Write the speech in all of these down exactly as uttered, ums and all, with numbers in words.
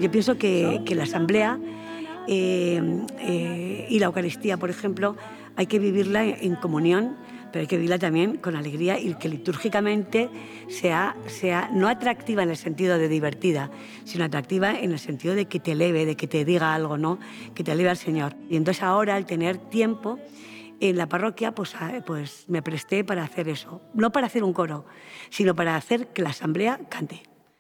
Yo pienso que, que la asamblea eh, eh, y la Eucaristía, por ejemplo, hay que vivirla en, en comunión, pero hay que vivirla también con alegría y que litúrgicamente sea, sea no atractiva en el sentido de divertida, sino atractiva en el sentido de que te eleve, de que te diga algo, ¿no? Que te eleve al Señor. Y entonces ahora, al tener tiempo en la parroquia, pues, pues me presté para hacer eso. No para hacer un coro, sino para hacer que la asamblea cante.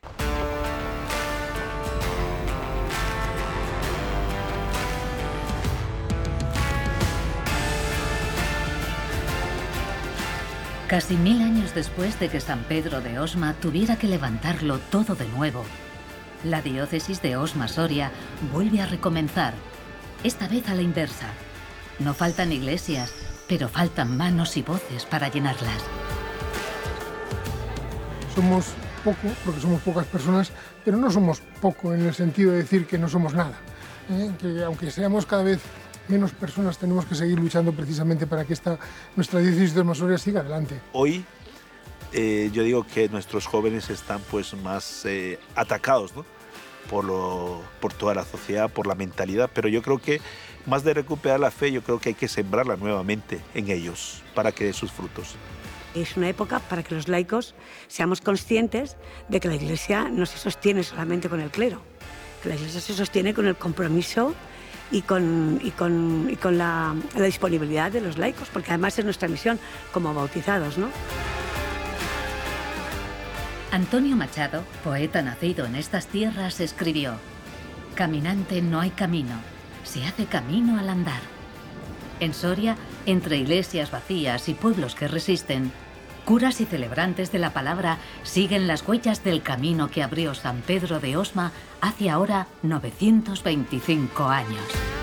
Casi mil años después de que San Pedro de Osma tuviera que levantarlo todo de nuevo, la diócesis de Osma-Soria vuelve a recomenzar, esta vez a la inversa. No faltan iglesias, pero faltan manos y voces para llenarlas. Somos poco, porque somos pocas personas, pero no somos poco en el sentido de decir que no somos nada. ¿eh? Que aunque seamos cada vez menos personas, tenemos que seguir luchando precisamente para que esta, nuestra diócesis de Osma-Soria siga adelante. Hoy eh, yo digo que nuestros jóvenes están pues más eh, atacados, ¿no? por, lo, por toda la sociedad, por la mentalidad, pero yo creo que más de recuperar la fe, yo creo que hay que sembrarla nuevamente en ellos para que dé sus frutos. Es una época para que los laicos seamos conscientes de que la Iglesia no se sostiene solamente con el clero, que la Iglesia se sostiene con el compromiso y con, y con, y con la, la disponibilidad de los laicos, porque además es nuestra misión como bautizados, ¿no? Antonio Machado, poeta nacido en estas tierras, escribió: «Caminante no hay camino, se hace camino al andar». En Soria, entre iglesias vacías y pueblos que resisten, curas y celebrantes de la palabra siguen las huellas del camino que abrió San Pedro de Osma hace ahora novecientos veinticinco años.